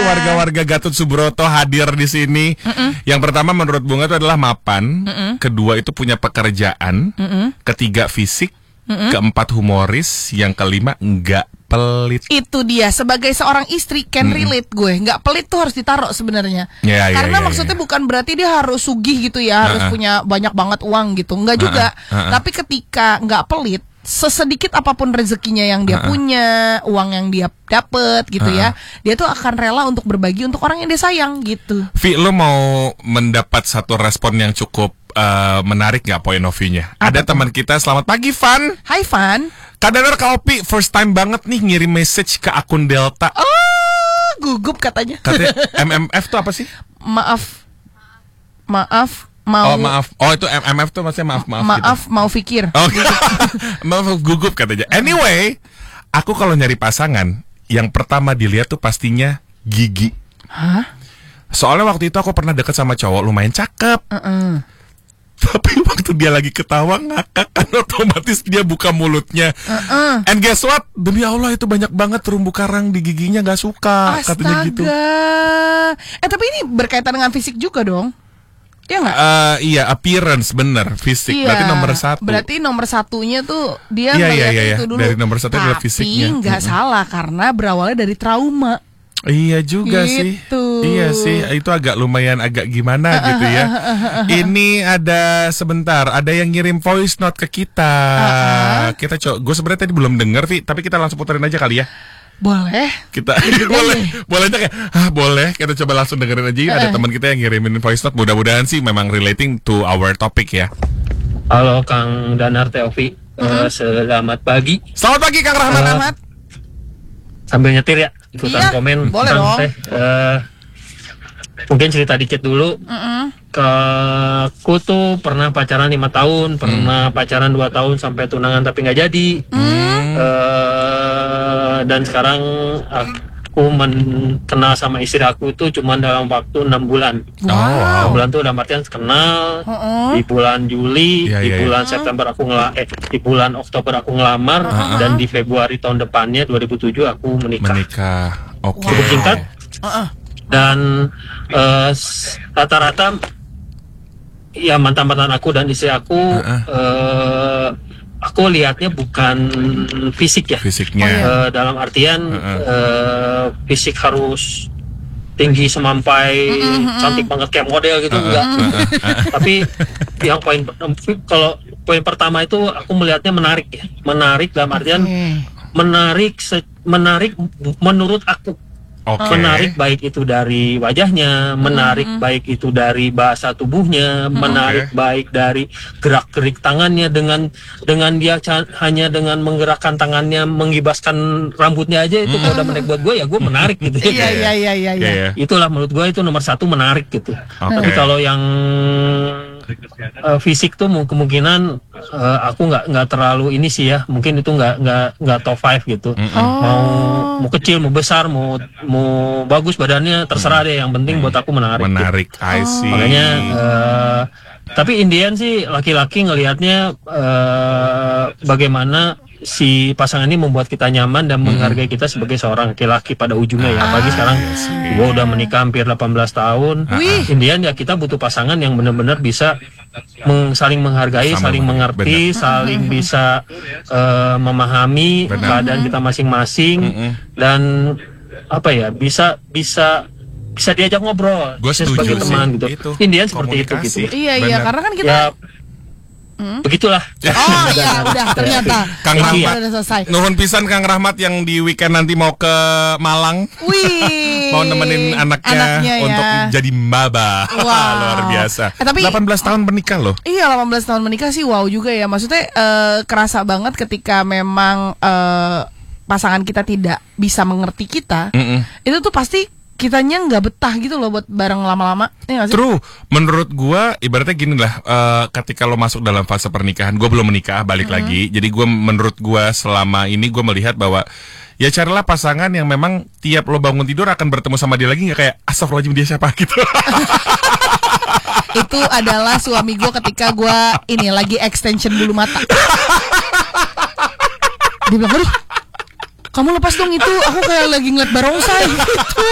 warga-warga Gatot Subroto hadir di sini. Yang pertama menurut Bunga itu adalah mapan, kedua itu punya pekerjaan, ketiga fisik, keempat humoris, yang kelima enggak pelit. Itu dia, sebagai seorang istri can relate gue. Nggak pelit tuh harus ditaruh sebenarnya. Karena maksudnya bukan berarti dia harus sugih gitu ya, harus punya banyak banget uang gitu. Nggak juga. Tapi ketika nggak pelit, sesedikit apapun rezekinya yang dia punya, uang yang dia dapet gitu ya, dia tuh akan rela untuk berbagi untuk orang yang dia sayang gitu. Vi, lo mau mendapat satu respon yang cukup menarik nggak point of view-nya? Ada teman kita, selamat pagi Van. Hai Van. Kadang Kalpi first time banget nih ngirim message ke akun Delta. Oh, gugup katanya. Katanya MMF tuh apa sih? Maaf. Oh itu MMF tuh maksudnya maaf gitu. Mau pikir. Oh, maaf gugup katanya. Anyway, aku kalau nyari pasangan, yang pertama dilihat tuh pastinya gigi. Hah? Soalnya waktu itu aku pernah deket sama cowok lumayan cakep. Tapi waktu dia lagi ketawa ngakak kan otomatis dia buka mulutnya. And guess what? Demi Allah itu banyak banget terumbu karang di giginya, gak suka. Astaga. Katanya gitu. Tapi ini berkaitan dengan fisik juga dong. Iya nggak? Iya, appearance bener, fisik. Iya, berarti nomor satu. Berarti nomor satunya tuh dia Iya. itu dulu. Dari nomor satu adalah fisiknya. Tapi nggak salah karena berawalnya dari trauma. Iya juga gitu. sih. Iya sih, itu agak gimana gitu ya. Ini ada sebentar, ada yang ngirim voice note ke kita. Kita gue sebenarnya tadi belum denger, Vi, tapi kita langsung puterin aja kali ya. Boleh. Kita boleh aja kayak boleh, kita coba langsung dengerin aja. Ada teman kita yang ngirimin voice note, mudah-mudahan sih memang relating to our topic ya. Halo Kang Danar Teofi, selamat pagi. Selamat pagi Kang Rahmat. Sambil nyetir ya, ikutan komen. Boleh dong. Mungkin cerita dikit dulu. Aku tuh pernah pacaran 5 tahun, pernah pacaran 2 tahun sampai tunangan tapi nggak jadi. Dan sekarang aku kenal sama istri aku itu cuma dalam waktu 6 bulan. 6 bulan tuh udah artian kenal. Di bulan Juli, di bulan September aku di bulan Oktober aku ngelamar, dan di Februari tahun depannya 2007 aku menikah. Oke. Cukup singkat. Dan rata-rata ya mantan-mantan aku dan istri aku, aku lihatnya bukan fisik ya. Fisiknya. Dalam artian fisik harus tinggi semampai cantik banget kayak model gitu, enggak. Tapi yang kalau poin pertama itu aku melihatnya menarik ya. Menarik dalam artian menarik menurut aku. Menarik baik itu dari wajahnya, menarik baik itu dari bahasa tubuhnya, menarik baik dari gerak-gerik tangannya, dengan dia hanya dengan menggerakkan tangannya, menggibaskan rambutnya aja itu kalau udah menarik buat gue, ya gue menarik gitu. Iya. Itulah menurut gue itu nomor 1 menarik gitu. Tapi kalau yang fisik tuh kemungkinan aku nggak terlalu ini sih ya, mungkin itu nggak top 5 gitu. Mau kecil mau besar mau bagus badannya terserah deh, yang penting buat aku menarik gitu. I see. Makanya tapi Indian sih laki-laki ngelihatnya bagaimana si pasangan ini membuat kita nyaman dan menghargai kita sebagai seorang laki-laki pada ujungnya ya. Apalagi sekarang gue udah menikah hampir 18 tahun. Indian ya kita butuh pasangan yang benar-benar bisa saling menghargai, saling mengerti, saling bisa memahami keadaan kita masing-masing, dan apa ya, bisa diajak ngobrol sebagai teman gitu. Indian seperti itu gitu. Iya, karena kan kita begitulah. Udah ternyata Kang Rahmat udah selesai. Nuhun pisan Kang Rahmat yang di weekend nanti mau ke Malang. Mau nemenin anaknya untuk jadi maba. Luar biasa. Tapi 18 tahun menikah loh. Iya, 18 tahun menikah sih wow juga ya. Maksudnya kerasa banget ketika memang pasangan kita tidak bisa mengerti kita. Itu tuh pasti kitanya nggak betah gitu loh buat bareng lama-lama. Ya, true. Menurut gua ibaratnya gini lah, ketika lo masuk dalam fase pernikahan, gua belum menikah, balik lagi. Jadi menurut gua selama ini gua melihat bahwa ya carilah pasangan yang memang tiap lo bangun tidur akan bertemu sama dia lagi, nggak kayak astagfirullahaladzim dia siapa gitu. Itu adalah suami gua ketika gua ini lagi extension bulu mata. Dia bilang, aduh, kamu lepas dong itu, aku kayak lagi ngeliat barongsai gitu.